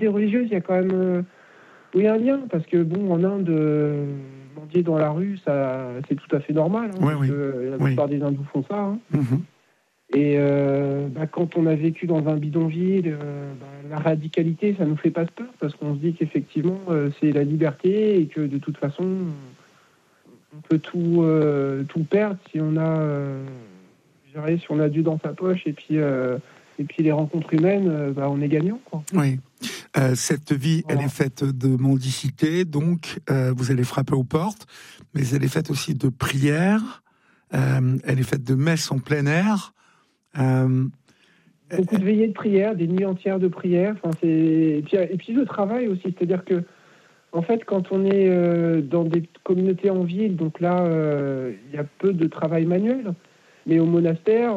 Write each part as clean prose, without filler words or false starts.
religieuse, il y a quand même un lien, parce que en Inde, mendier dans la rue, ça, c'est tout à fait normal. La plupart des hindous font ça. Hein. Mm-hmm. Et quand on a vécu dans un bidonville, la radicalité, ça nous fait pas peur, parce qu'on se dit qu'effectivement, c'est la liberté et que de toute façon, on peut tout perdre si on a Dieu dans sa poche et puis les rencontres humaines, on est gagnant, quoi. Oui. Cette vie, elle est faite de mendicité, donc vous allez frapper aux portes, mais elle est faite aussi de prières, elle est faite de messes en plein air. Beaucoup de veillées de prière, des nuits entières de prière. Et puis le travail aussi, c'est-à-dire que en fait, quand on est dans des communautés en ville, donc là, il y a peu de travail manuel. Mais au monastère,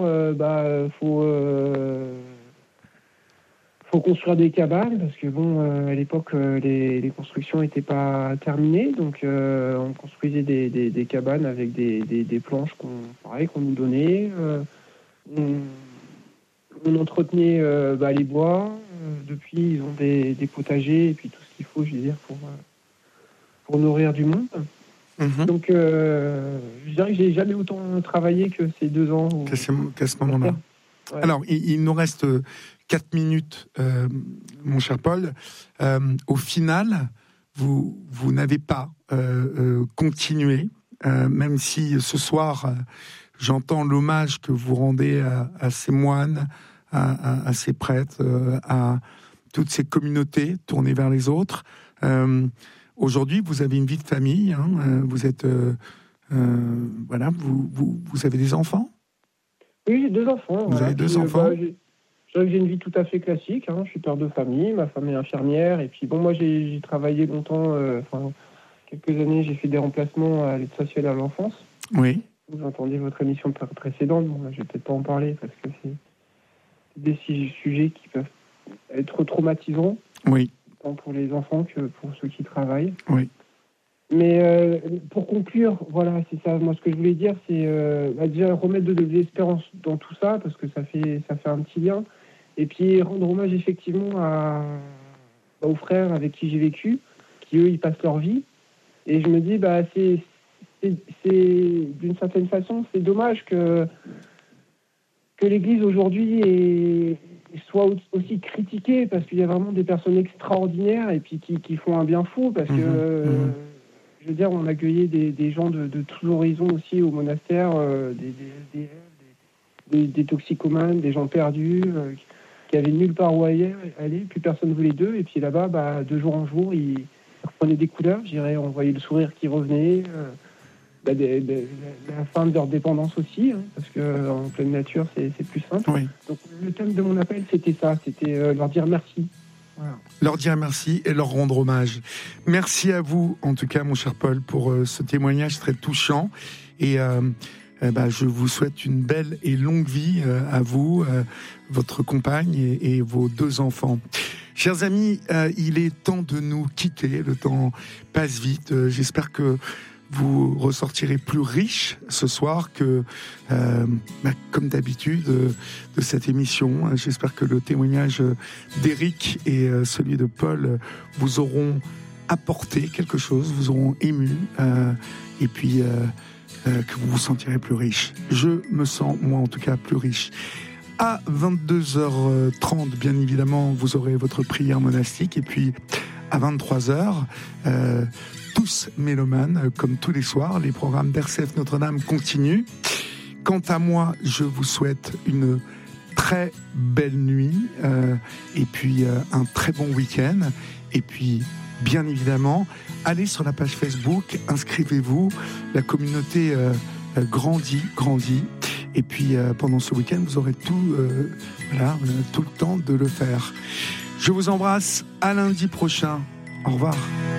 faut construire des cabanes, parce que à l'époque, les constructions n'étaient pas terminées. Donc, on construisait des cabanes avec des planches qu'on nous donnait. On entretenait les bois. Depuis, ils ont des potagers et puis tout ce qu'il faut, je veux dire, pour nourrir du monde. Mm-hmm. Donc, je dirais que j'ai jamais autant travaillé que ces 2 ans. Qu'à ce moment-là. Ouais. Alors, il nous reste 4 minutes, mon cher Paul. Au final, vous n'avez pas continué, même si ce soir, j'entends l'hommage que vous rendez à ces moines, à ces prêtres, à toutes ces communautés tournées vers les autres. Aujourd'hui, vous avez une vie de famille, hein, vous êtes... vous avez des enfants ? Oui, j'ai 2 enfants. Vous avez 2 enfants ? Je dirais que j'ai une vie tout à fait classique. Hein. Je suis père de famille, ma femme est infirmière. Et puis, moi, j'ai travaillé longtemps, quelques années, j'ai fait des remplacements à l'aide sociale à l'enfance. Oui. Vous entendez votre émission précédente. Bon, je vais peut-être pas en parler, parce que c'est des sujets qui peuvent être traumatisants. Oui. Tant pour les enfants que pour ceux qui travaillent. Oui. Mais pour conclure, voilà, c'est ça. Moi, ce que je voulais dire, c'est déjà remettre de l'espérance dans tout ça, parce que ça fait un petit lien. Et puis rendre hommage effectivement aux frères avec qui j'ai vécu, qui eux, ils passent leur vie. Et je me dis, c'est d'une certaine façon, c'est dommage que l'Église aujourd'hui soit aussi critiquée, parce qu'il y a vraiment des personnes extraordinaires et puis qui font un bien fou, parce que je veux dire, on accueillait des gens de tous horizons aussi au monastère, des toxicomanes, des gens perdus, qui avaient nulle part où aller, puis personne ne voulait d'eux, et puis là-bas, de jour en jour, ils reprenaient des couleurs, je dirais, on voyait le sourire qui revenait, la fin de leur dépendance aussi, hein, parce qu'en pleine nature, c'est plus simple. Oui. Donc le thème de mon appel, c'était ça, c'était leur dire merci. Voilà. Leur dire merci et leur rendre hommage. Merci à vous, en tout cas, mon cher Paul, pour ce témoignage très touchant. Et je vous souhaite une belle et longue vie à vous, votre compagne et vos 2 enfants. Chers amis, il est temps de nous quitter. Le temps passe vite. J'espère que vous ressortirez plus riche ce soir que, comme d'habitude, de cette émission. J'espère que le témoignage d'Éric et celui de Paul vous auront apporté quelque chose, vous auront ému, et puis que vous vous sentirez plus riche. Je me sens, moi en tout cas, plus riche. À 22h30, bien évidemment, vous aurez votre prière monastique, et puis à 23h, tous mélomanes, comme tous les soirs, les programmes d'RCF Notre-Dame continuent. Quant à moi, je vous souhaite une très belle nuit, et puis un très bon week-end. Et puis, bien évidemment, allez sur la page Facebook, inscrivez-vous, la communauté grandit. Et puis, pendant ce week-end, vous aurez tout le temps de le faire. Je vous embrasse, à lundi prochain. Au revoir.